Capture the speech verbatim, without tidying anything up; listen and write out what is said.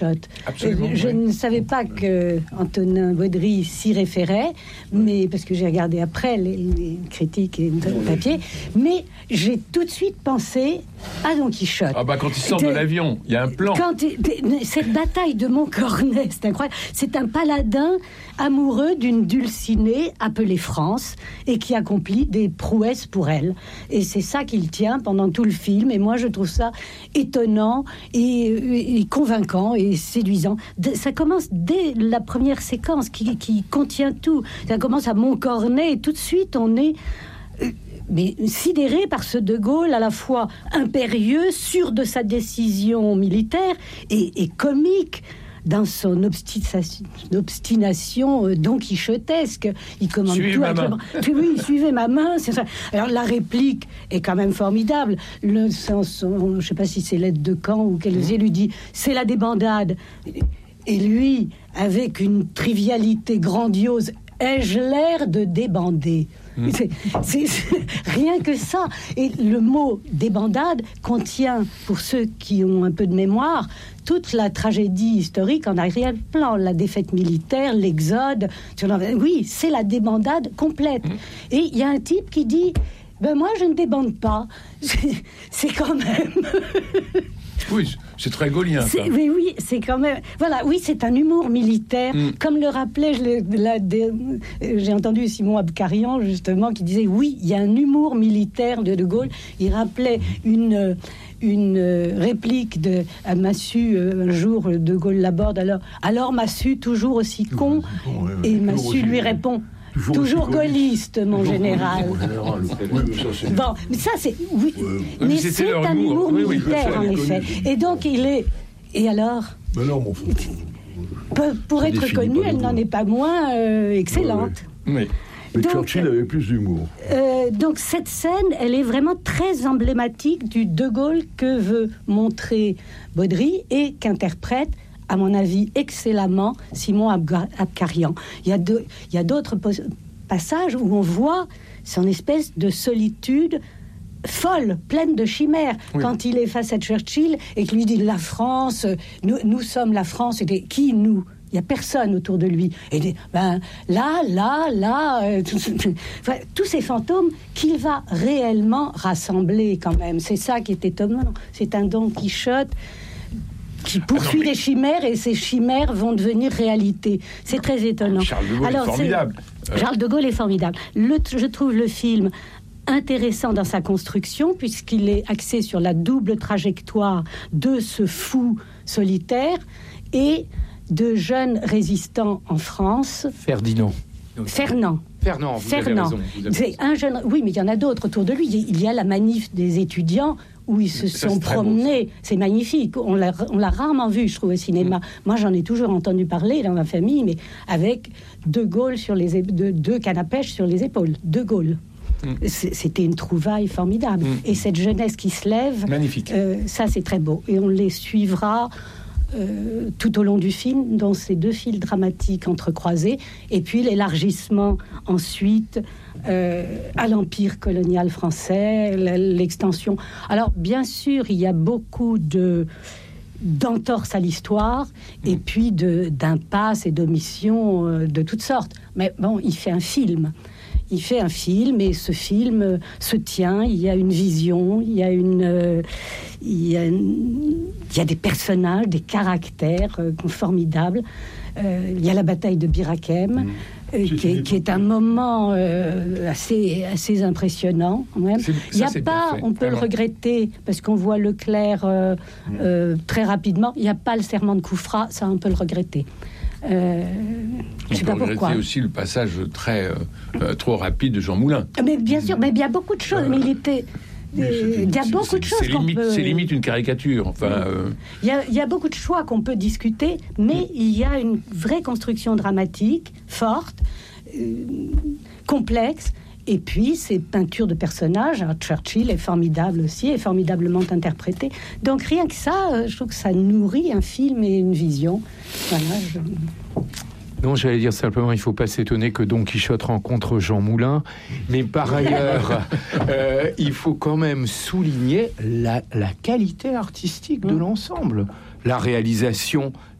Absolument, je oui. ne savais pas que Antonin Baudry s'y référait, mais parce que j'ai regardé après les, les critiques et le papier, mais j'ai tout de suite pensé à Don Quichotte. Ah bah quand il sort de, de l'avion, il y a un plan. Quand, cette bataille de Montcornet, c'est incroyable. C'est un paladin amoureux d'une dulcinée appelée France et qui accomplit des prouesses pour elle. Et c'est ça qu'il tient pendant tout le film. Et moi, je trouve ça étonnant et, et convaincant et séduisant. De, ça commence dès la première séquence qui, qui contient tout. Ça commence à Montcornet et tout de suite, on est... Euh, mais sidéré par ce De Gaulle à la fois impérieux, sûr de sa décision militaire et, et comique dans son obstination, obstination euh, don quichotesque. Il commande suivez tout ma avec main. le bras. Oui, suivez ma main. C'est ça. Alors la réplique est quand même formidable. Le, son, son, je ne sais pas si c'est l'aide de camp ou quel mmh. lui dit c'est la débandade. Et lui, avec une trivialité grandiose, ai-je l'air de débander? Mmh. C'est, c'est, c'est rien que ça. Et le mot débandade contient, pour ceux qui ont un peu de mémoire, toute la tragédie historique en arrière-plan, la défaite militaire, l'exode. Oui, c'est la débandade complète. Mmh. Et il y a un type qui dit ben moi je ne débande pas. C'est, c'est quand même. Oui, c'est très gaulien. C'est, mais oui, c'est quand même... Voilà, oui, c'est un humour militaire. Mm. Comme le rappelait, je l'ai, la, de, j'ai entendu Simon Abkarian, justement, qui disait, oui, il y a un humour militaire de De Gaulle. Il rappelait une, une réplique de, à Massu, un jour, De Gaulle l'aborde, alors, alors Massu, toujours aussi con. Bon, ouais, ouais, et Massu lui répond... Toujours, toujours gaulliste, mon toujours général. général. Oui, mais ça, c'est... Bon, mais ça, c'est... Oui, euh, mais, mais c'est un humour oui, militaire, oui, en effet. Et donc, il est... Et alors ben non, mon frère. Pour, pour être connue, elle n'en est pas moins euh, excellente. Oui, oui. Mais donc, Churchill avait plus d'humour. Euh, donc, cette scène, elle est vraiment très emblématique du De Gaulle que veut montrer Baudry et qu'interprète, à mon avis, excellemment, Simon Abkarian. Il y a, de, il y a d'autres pos- passages où on voit son espèce de solitude folle, pleine de chimères. Oui. Quand il est face à Churchill et qu'il lui dit « La France, nous, nous sommes la France », et qui nous ? Il n'y a personne autour de lui. Et il dit, ben, là, là, là, euh, tout, enfin, tous ces fantômes qu'il va réellement rassembler quand même. C'est ça qui est étonnant. C'est un Don Quichotte qui poursuit ah non, mais... des chimères et ces chimères vont devenir réalité. C'est très étonnant. Charles de Gaulle Alors, est formidable. C'est... Charles de Gaulle est formidable. Le, je trouve le film intéressant dans sa construction puisqu'il est axé sur la double trajectoire de ce fou solitaire et de jeunes résistants en France. Ferdinand. Fernand. Fernand, vous Fernand. avez raison. Vous avez c'est raison. un jeune. Oui, mais il y en a d'autres autour de lui. Il y a la manif des étudiants où ils se ça, sont promenés. Beau, c'est magnifique. On l'a, on l'a rarement vu, je trouve, au cinéma. Mmh. Moi, j'en ai toujours entendu parler dans ma famille, mais avec De Gaulle sur les é- de, deux cannes à pêche sur les épaules. De Gaulle. Mmh. C'était une trouvaille formidable. Mmh. Et cette jeunesse qui se lève, magnifique. Euh, ça, c'est très beau. Et on les suivra. Euh, tout au long du film, dans ces deux fils dramatiques entrecroisés, et puis l'élargissement ensuite euh, à l'empire colonial français, l'extension. Alors, bien sûr, il y a beaucoup de d'entorses à l'histoire, mmh. et puis de, d'impasses et d'omissions euh, de toutes sortes. Mais bon, il fait un film. Il fait un film et ce film euh, se tient, il y a une vision, il y a une... Euh, il, y a une il y a des personnages, des caractères euh, formidables. Euh, il y a la bataille de Bir Hakeim, mmh. euh, qui, est, qui est un moment euh, assez, assez impressionnant. Même. Il y a pas, on peut vraiment le regretter, parce qu'on voit Leclerc euh, mmh. euh, très rapidement, il n'y a pas le serment de Koufra, ça on peut le regretter. Euh, je ne sais pas pourquoi. C'est aussi le passage très euh, euh, trop rapide de Jean Moulin. Mais bien sûr, mais il y a beaucoup de choses. Euh, mais il était. Euh, il y a beaucoup c'est, de choses c'est qu'on limite, peut. C'est limite une caricature. Enfin, euh... il, y a, il y a beaucoup de choix qu'on peut discuter, mais mm. il y a une vraie construction dramatique forte, euh, complexe. Et puis, ces peintures de personnages, hein, Churchill est formidable aussi, est formidablement interprété. Donc, rien que ça, je trouve que ça nourrit un film et une vision. Voilà. Je... Non, j'allais dire simplement, il ne faut pas s'étonner que Don Quichotte rencontre Jean Moulin. Mais par ailleurs, euh, il faut quand même souligner la, la qualité artistique de l'ensemble. la réalisation